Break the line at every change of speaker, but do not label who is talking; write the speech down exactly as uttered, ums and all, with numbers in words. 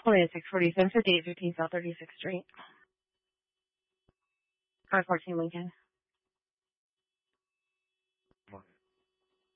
Oh, yeah, six forty-seven, fifty-eight fifteen South thirty-sixth Street. five fourteen Lincoln.